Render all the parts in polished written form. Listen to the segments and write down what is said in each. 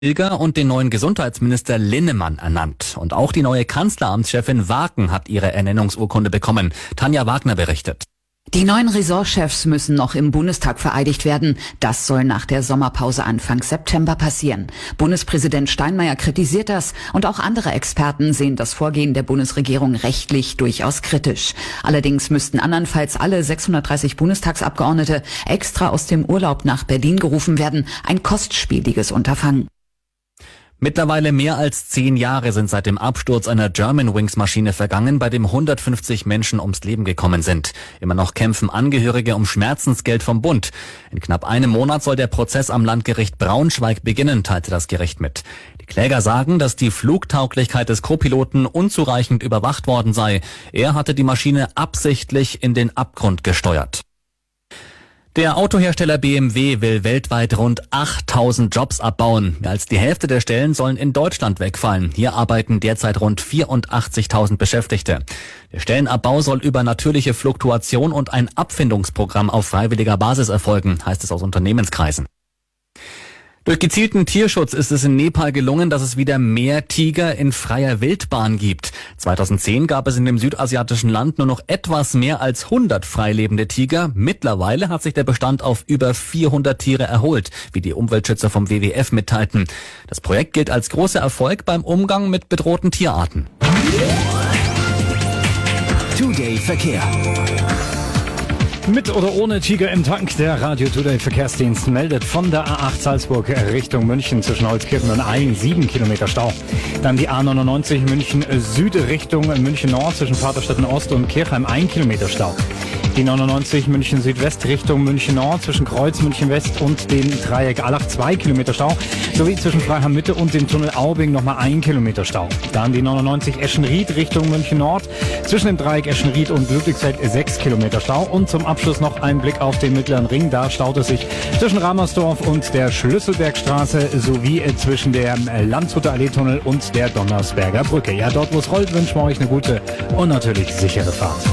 Ilger und den neuen Gesundheitsminister Linnemann ernannt. Und auch die neue Kanzleramtschefin Waken hat ihre Ernennungsurkunde bekommen. Tanja Wagner berichtet. Die neuen Ressortchefs müssen noch im Bundestag vereidigt werden. Das soll nach der Sommerpause Anfang September passieren. Bundespräsident Steinmeier kritisiert das und auch andere Experten sehen das Vorgehen der Bundesregierung rechtlich durchaus kritisch. Allerdings müssten andernfalls alle 630 Bundestagsabgeordnete extra aus dem Urlaub nach Berlin gerufen werden. Ein kostspieliges Unterfangen. Mittlerweile mehr als 10 Jahre sind seit dem Absturz einer Germanwings-Maschine vergangen, bei dem 150 Menschen ums Leben gekommen sind. Immer noch kämpfen Angehörige um Schmerzensgeld vom Bund. In knapp einem Monat soll der Prozess am Landgericht Braunschweig beginnen, teilte das Gericht mit. Die Kläger sagen, dass die Flugtauglichkeit des Co-Piloten unzureichend überwacht worden sei. Er hatte die Maschine absichtlich in den Abgrund gesteuert. Der Autohersteller BMW will weltweit rund 8000 Jobs abbauen. Mehr als die Hälfte der Stellen sollen in Deutschland wegfallen. Hier arbeiten derzeit rund 84.000 Beschäftigte. Der Stellenabbau soll über natürliche Fluktuation und ein Abfindungsprogramm auf freiwilliger Basis erfolgen, heißt es aus Unternehmenskreisen. Durch gezielten Tierschutz ist es in Nepal gelungen, dass es wieder mehr Tiger in freier Wildbahn gibt. 2010 gab es in dem südasiatischen Land nur noch etwas mehr als 100 freilebende Tiger. Mittlerweile hat sich der Bestand auf über 400 Tiere erholt, wie die Umweltschützer vom WWF mitteilten. Das Projekt gilt als großer Erfolg beim Umgang mit bedrohten Tierarten. Today Verkehr. Mit oder ohne Tiger im Tank, der Radio Today Verkehrsdienst meldet von der A8 Salzburg Richtung München zwischen Holzkirchen und Aing 7 Kilometer Stau. Dann die A99 München Süd Richtung München Nord zwischen Vaterstetten Ost und Kirchheim 1 Kilometer Stau. Die 99 München Südwest Richtung München Nord zwischen Kreuz München West und dem Dreieck Allach 2 Kilometer Stau. Sowie zwischen Freiham Mitte und dem Tunnel Aubing nochmal 1 Kilometer Stau. Dann die 99 Eschenried Richtung München Nord zwischen dem Dreieck Eschenried und Ludwigsfeld 6 Kilometer Stau. Und zum Abschluss noch ein Blick auf den Mittleren Ring. Da staut es sich zwischen Ramersdorf und der Schlüsselbergstraße sowie zwischen der Landshuter Allee-Tunnel und der Donnersberger Brücke. Ja, dort wo es rollt, wünschen wir euch eine gute und natürlich sichere Fahrt.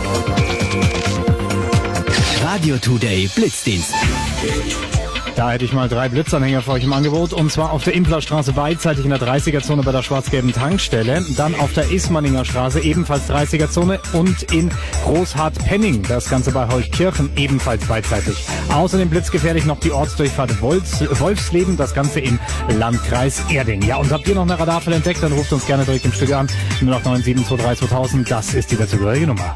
Radio Today Blitzdienst. Da hätte ich mal 3 Blitzanhänger für euch im Angebot. Und zwar auf der Implerstraße beidseitig in der 30er-Zone bei der schwarz-gelben Tankstelle. Dann auf der Ismaninger Straße ebenfalls 30er-Zone. Und in Großhardt-Penning, das Ganze bei Holtkirchen, ebenfalls beidseitig. Außerdem blitzgefährlich noch die Ortsdurchfahrt Wolfsleben, das Ganze im Landkreis Erding. Ja, und habt ihr noch eine Radarfälle entdeckt, dann ruft uns gerne direkt im Studio an. 089723 2000, das ist die dazugehörige Nummer.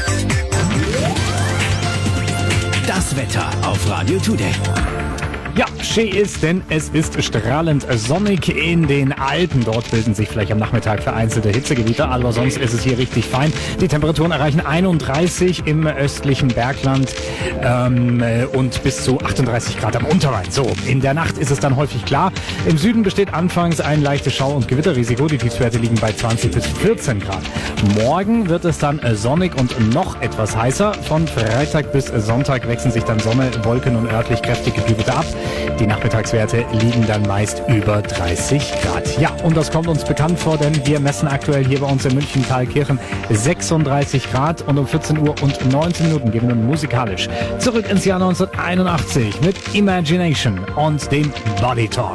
Das Wetter auf Radio Today. Ja, schön ist, denn es ist strahlend sonnig in den Alpen. Dort bilden sich vielleicht am Nachmittag vereinzelte Hitzegebiete, aber sonst ist es hier richtig fein. Die Temperaturen erreichen 31 im östlichen Bergland und bis zu 38 Grad am Unterrhein. So, in der Nacht ist es dann häufig klar. Im Süden besteht anfangs ein leichtes Schau- und Gewitterrisiko. Die Tiefstwerte liegen bei 20 bis 14 Grad. Morgen wird es dann sonnig und noch etwas heißer. Von Freitag bis Sonntag wechseln sich dann Sonne, Wolken und örtlich kräftige Gewitter ab. Die Nachmittagswerte liegen dann meist über 30 Grad. Ja, und das kommt uns bekannt vor, denn wir messen aktuell hier bei uns in München Thalkirchen 36 Grad und um 14 Uhr und 19 Minuten gehen wir nun musikalisch zurück ins Jahr 1981 mit Imagination und dem Body Talk.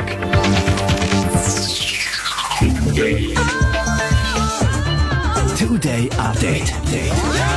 Today Update.